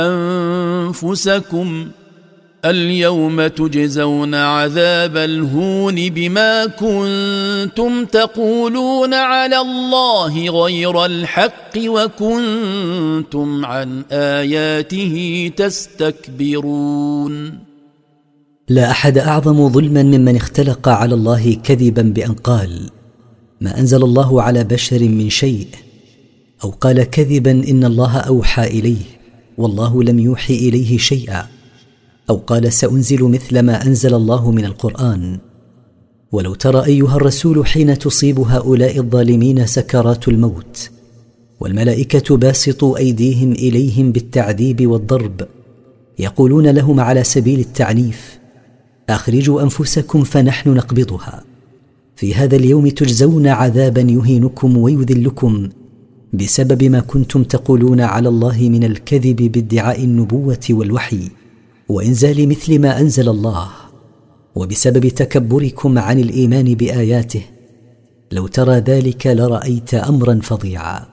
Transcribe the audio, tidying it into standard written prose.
أنفسكم اليوم تجزون عذاب الهون بما كنتم تقولون على الله غير الحق وكنتم عن آياته تستكبرون. لا أحد أعظم ظلما ممن اختلق على الله كذبا بأن قال ما أنزل الله على بشر من شيء، أو قال كذبا إن الله أوحى إليه والله لم يوحي إليه شيئا، أو قال سأنزل مثل ما أنزل الله من القرآن. ولو ترى أيها الرسول حين تصيب هؤلاء الظالمين سكرات الموت والملائكة باسطوا أيديهم إليهم بالتعذيب والضرب يقولون لهم على سبيل التعنيف أخرجوا أنفسكم فنحن نقبضها، في هذا اليوم تجزون عذابا يهينكم ويذلكم بسبب ما كنتم تقولون على الله من الكذب بادعاء النبوة والوحي وإنزال مثل ما أنزل الله، وبسبب تكبركم عن الإيمان بآياته. لو ترى ذلك لرأيت أمرا فظيعا.